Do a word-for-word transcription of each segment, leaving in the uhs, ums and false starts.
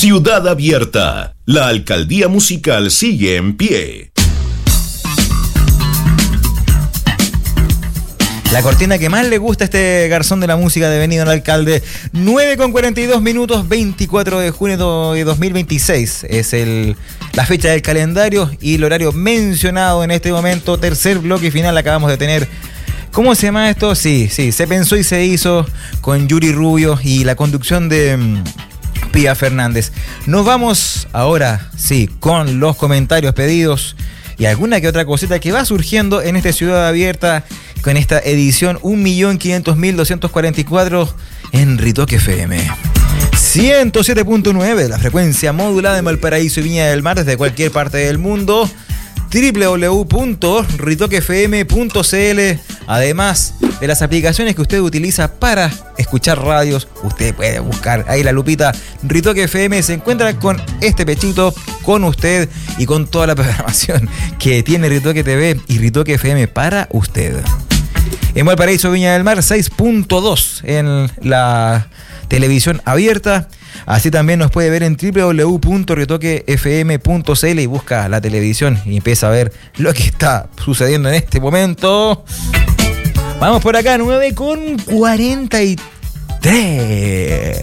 Ciudad Abierta. La alcaldía musical sigue en pie. La cortina que más le gusta a este garzón de la música de Venido al Alcalde. nueve con cuarenta y dos minutos, veinticuatro de junio de dos mil veintiséis. Es el, la fecha del calendario y el horario mencionado en este momento. Tercer bloque final acabamos de tener. ¿Cómo se llama esto? Sí, sí, se pensó y se hizo con Yuri Rubio y la conducción de um, Pía Fernández. Nos vamos ahora, sí, con los comentarios pedidos y alguna que otra cosita que va surgiendo en esta Ciudad Abierta con esta edición un millón quinientos mil doscientos cuarenta y cuatro en Ritoque F M. ciento siete punto nueve, la frecuencia modulada de Valparaíso y Viña del Mar desde cualquier parte del mundo. doble u doble u doble u punto ritoque f m punto c l. Además de las aplicaciones que usted utiliza para escuchar radios, usted puede buscar ahí la lupita Ritoque F M. Se encuentra con este pechito, con usted y con toda la programación que tiene Ritoque T V y Ritoque F M para usted. En Valparaíso, Viña del Mar, seis punto dos en la televisión abierta. Así también nos puede ver en doble u doble u doble u punto ritoque f m punto c l y busca la televisión y empieza a ver lo que está sucediendo en este momento. Vamos por acá, nueve con cuarenta y tres.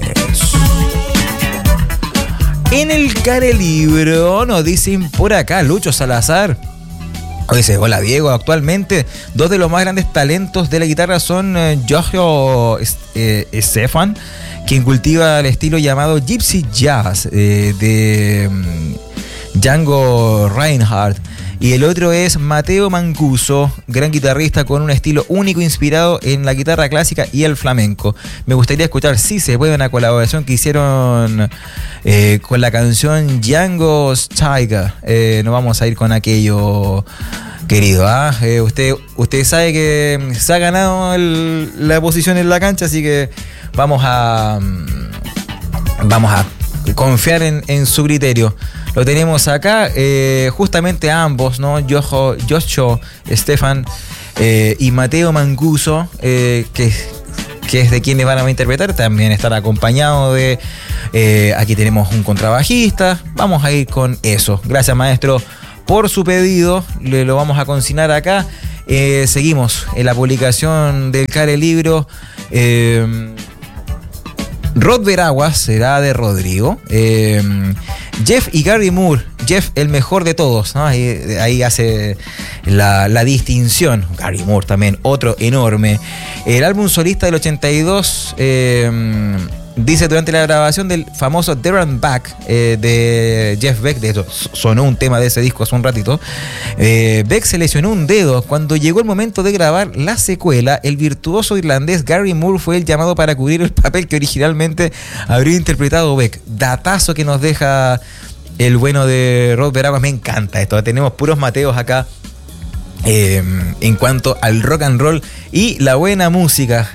En el Carelibro nos dicen por acá, Lucho Salazar. Dice, hola Diego, actualmente dos de los más grandes talentos de la guitarra son eh, Giorgio eh, Stefan, quien cultiva el estilo llamado Gypsy Jazz eh, de um, Django Reinhardt, y el otro es Mateo Mancuso, gran guitarrista con un estilo único inspirado en la guitarra clásica y el flamenco. Me gustaría escuchar si se puede una colaboración que hicieron eh, con la canción Django's Tiger. Eh, no vamos a ir con aquello, querido. ¿ah? Eh, usted, usted sabe que se ha ganado el, la posición en la cancha, así que vamos a vamos a confiar en, en su criterio. Lo tenemos acá, eh, justamente ambos, ¿no? Jojo, Joshua Stefan eh, y Mateo Mancuso, eh, que, que es de quienes van a interpretar, también estará acompañado de, eh, aquí tenemos un contrabajista. Vamos a ir con eso. Gracias, maestro, por su pedido, le lo vamos a consignar acá. Eh, seguimos en la publicación del Carelibro. Eh, Rod Veraguas será de Rodrigo. Eh, Jeff y Gary Moore. Jeff, el mejor de todos, ¿no? Ahí, ahí hace la, la distinción. Gary Moore también, otro enorme. El álbum solista del ochenta y dos, eh, dice, durante la grabación del famoso There and Back eh, de Jeff Beck, de hecho sonó un tema de ese disco hace un ratito, eh, Beck se lesionó un dedo. Cuando llegó el momento de grabar la secuela, el virtuoso irlandés Gary Moore fue el llamado para cubrir el papel que originalmente habría interpretado Beck. Datazo que nos deja el bueno de Rod Veraguas. Me encanta esto, tenemos puros Mateos acá eh, en cuanto al rock and roll y la buena música.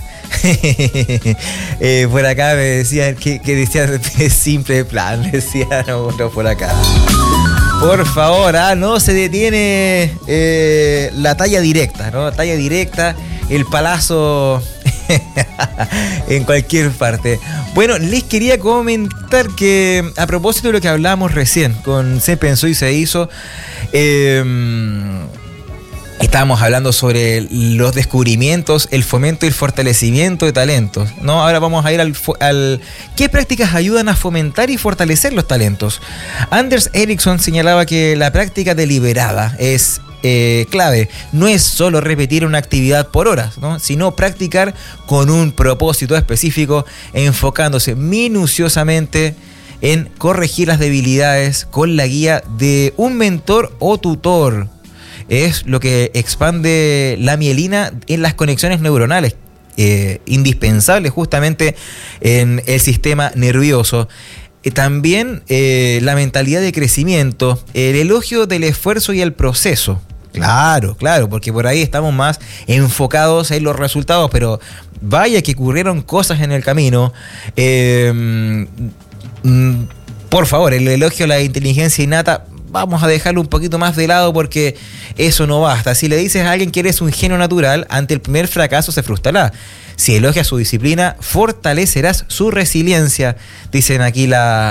eh, por acá me decían que, que decían simple plan, decían no, no, por acá. Por favor, ah, no se detiene eh, la talla directa, ¿no? Talla directa, el palazo en cualquier parte. Bueno, les quería comentar que a propósito de lo que hablábamos recién con Se Pensó y Se Hizo, eh, estábamos hablando sobre los descubrimientos, el fomento y el fortalecimiento de talentos, ¿no? Ahora vamos a ir al, al ¿qué prácticas ayudan a fomentar y fortalecer los talentos? Anders Ericsson señalaba que la práctica deliberada es eh, clave. No es solo repetir una actividad por horas, ¿no? Sino practicar con un propósito específico, enfocándose minuciosamente en corregir las debilidades con la guía de un mentor o tutor. Es lo que expande la mielina en las conexiones neuronales, eh, indispensables justamente en el sistema nervioso. Eh, también eh, la mentalidad de crecimiento, el elogio del esfuerzo y el proceso. Claro, claro, porque por ahí estamos más enfocados en los resultados, pero vaya que ocurrieron cosas en el camino. Eh, mm, por favor, el elogio a la inteligencia innata, vamos a dejarlo un poquito más de lado porque eso no basta. Si le dices a alguien que eres un genio natural, ante el primer fracaso se frustrará. Si elogias su disciplina, fortalecerás su resiliencia, dicen aquí la,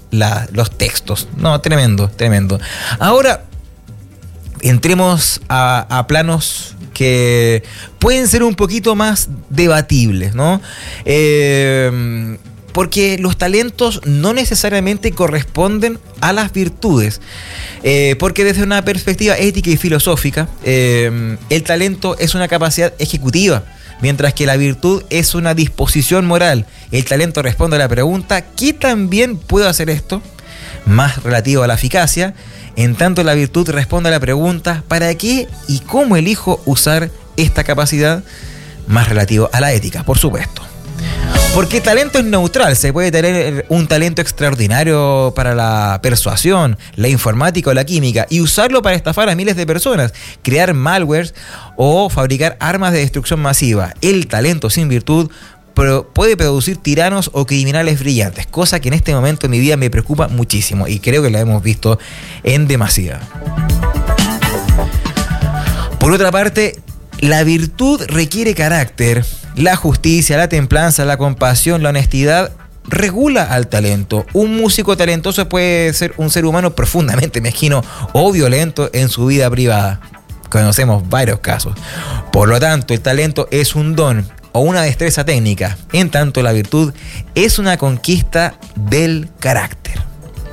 la, los textos. No, tremendo, tremendo. Ahora, entremos a, a planos que pueden ser un poquito más debatibles, ¿no? Eh, porque los talentos no necesariamente corresponden a las virtudes. Eh, porque desde una perspectiva ética y filosófica, eh, el talento es una capacidad ejecutiva, mientras que la virtud es una disposición moral. El talento responde a la pregunta, ¿qué tan bien puedo hacer esto? Más relativo a la eficacia. En tanto, la virtud responde a la pregunta, ¿para qué y cómo elijo usar esta capacidad? Más relativo a la ética, por supuesto. Porque talento es neutral, se puede tener un talento extraordinario para la persuasión, la informática o la química y usarlo para estafar a miles de personas, crear malwares o fabricar armas de destrucción masiva. El talento sin virtud puede producir tiranos o criminales brillantes, cosa que en este momento en mi vida me preocupa muchísimo y creo que la hemos visto en demasía. Por otra parte, la virtud requiere carácter. La justicia, la templanza, la compasión, la honestidad regula al talento. Un músico talentoso puede ser un ser humano profundamente mezquino o violento en su vida privada. Conocemos varios casos. Por lo tanto, el talento es un don o una destreza técnica. En tanto, la virtud es una conquista del carácter.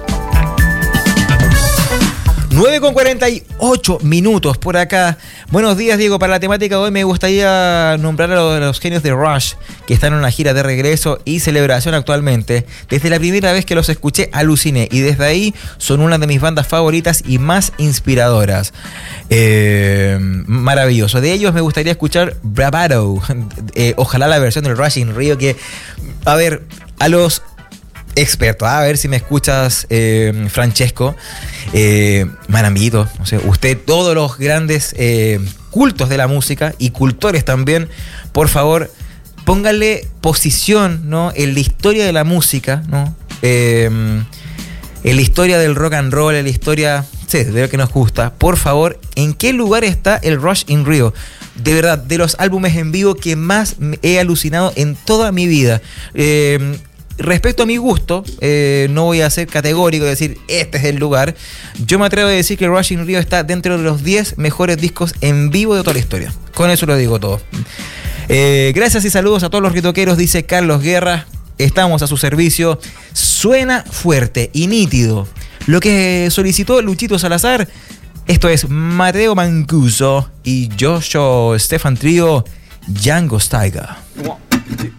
nueve con cuarenta y ocho minutos por acá. Buenos días, Diego. Para la temática de hoy me gustaría nombrar a los, a los genios de Rush, que están en una gira de regreso y celebración actualmente. Desde la primera vez que los escuché aluciné y desde ahí son una de mis bandas favoritas y más inspiradoras. Eh, maravilloso. De ellos me gustaría escuchar Bravado. Eh, ojalá la versión del Rush in Rio, que, a ver, a los expertos, a ver si me escuchas, eh, Francesco, eh, Marambito, no sé, usted, todos los grandes eh, cultos de la música y cultores también, por favor, pónganle posición, ¿no?, en la historia de la música, ¿no?, eh, en la historia del rock and roll, en la historia, sí, de lo que nos gusta. Por favor, ¿en qué lugar está el Rush in Rio? De verdad, de los álbumes en vivo que más he alucinado en toda mi vida. Eh, Respecto a mi gusto, eh, no voy a ser categórico y decir este es el lugar. Yo me atrevo a decir que Rush in Rio está dentro de los diez mejores discos en vivo de toda la historia. Con eso lo digo todo. Eh, gracias y saludos a todos los ritoqueros, dice Carlos Guerra. Estamos a su servicio. Suena fuerte y nítido lo que solicitó Luchito Salazar. Esto es Mateo Mancuso y Joshua Stefan Trio, Django Steiger.